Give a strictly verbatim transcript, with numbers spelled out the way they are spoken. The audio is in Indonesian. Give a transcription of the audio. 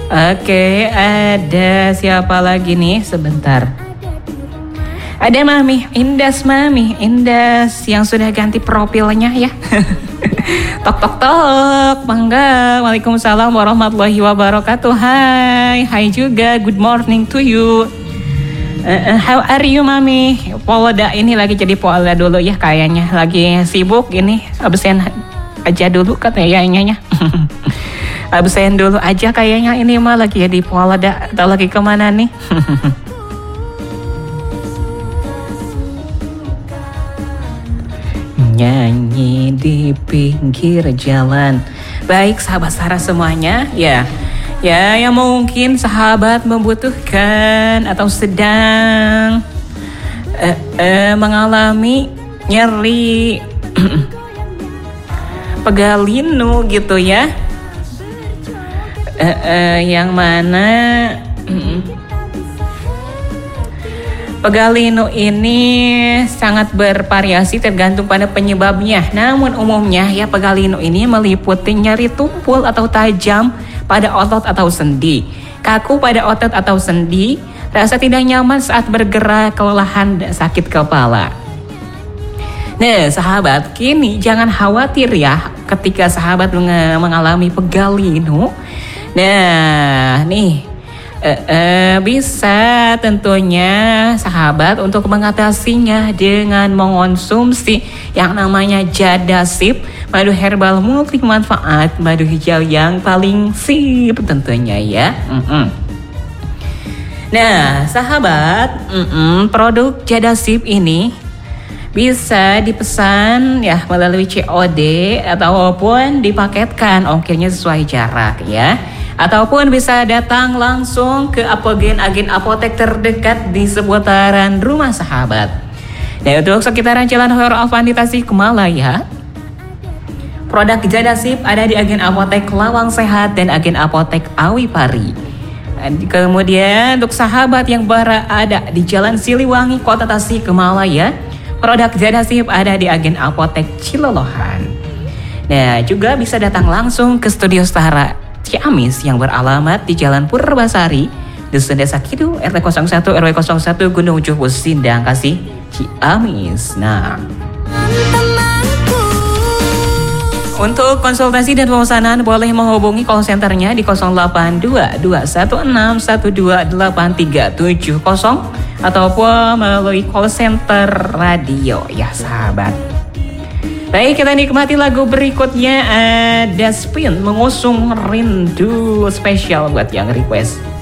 Oke, ada siapa lagi nih? Sebentar. Ada Mami, Indas Mami, Indas yang sudah ganti profilnya ya. Tok tok tok, mangga. Waalaikumsalam warahmatullahi wabarakatuh. Hai, hai juga. Good morning to you. Uh, uh, how are you Mami? Polda ini lagi jadi polda dulu ya kayaknya. Lagi sibuk ini, absen aja dulu katanya. Absen dulu aja kayaknya ini mah lagi jadi polda atau lagi kemana nih? Nyanyi di pinggir jalan. Baik sahabat Sarah semuanya, ya. Ya, yang mungkin sahabat membutuhkan atau sedang uh, uh, mengalami nyeri pegalinu gitu ya. Uh, uh, yang mana uh, pegalinu ini sangat bervariasi tergantung pada penyebabnya. Namun umumnya ya pegalinu ini meliputi nyeri tumpul atau tajam pada otot atau sendi, kaku pada otot atau sendi, rasa tidak nyaman saat bergerak, kelelahan, dan sakit kepala. Nah sahabat, kini jangan khawatir ya ketika sahabat mengalami pegalinu. Nah nih uh, uh, bisa tentunya sahabat untuk mengatasinya dengan mengonsumsi yang namanya Jadasip, madu herbal multi manfaat, madu hijau yang paling sip tentunya ya. Mm-mm. Nah sahabat, mm-mm, produk Jadasip ini bisa dipesan ya melalui C O D ataupun dipaketkan ongkirnya sesuai jarak ya. Ataupun bisa datang langsung ke apogen-agen apotek terdekat di seputaran rumah sahabat. Dan untuk sekitaran Jalan Horo Alfandi Tasikmalaya, produk Jadasip ada di agen apotek Lawang Sehat dan agen apotek Awi Pari. Dan kemudian untuk sahabat yang berada di Jalan Siliwangi, Kota Tasikmalaya, produk Jadasip ada di agen apotek Cilolohan. Nah juga bisa datang langsung ke Studio Setara Ciamis yang beralamat di Jalan Purbasari, Dusun Desa Kidul, R T nol satu R W nol satu Gunung Juhus, Sindang Kasih, Ciamis. Nah, untuk konsultasi dan pemesanan boleh menghubungi call centernya di nol delapan dua dua satu enam satu dua delapan tiga tujuh nol ataupun melalui call center radio ya sahabat. Baik, kita nikmati lagu berikutnya. Ada Spin mengusung Rindu spesial buat yang request.